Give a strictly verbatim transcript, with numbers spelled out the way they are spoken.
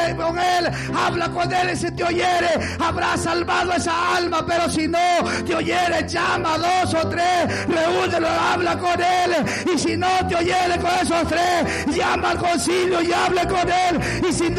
con él, habla con él. Y si te oyere, habrá salvado esa alma. Pero si no te oyere, llama a dos o tres, reúnelo, habla con él. Y si no te oyere con esos tres, llama al concilio y hable con él. Y si no